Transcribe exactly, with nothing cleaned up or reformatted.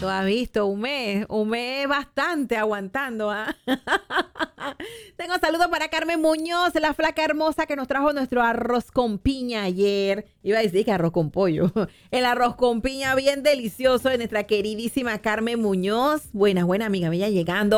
Tú has visto un mes, un mes bastante aguantando. ¿Ah? Tengo saludos para Carmen Muñoz, la flaca hermosa que nos trajo nuestro arroz con piña ayer. Iba a decir que arroz con pollo. El arroz con piña bien delicioso de nuestra queridísima Carmen Muñoz. Buena, buena amiga mía llegando.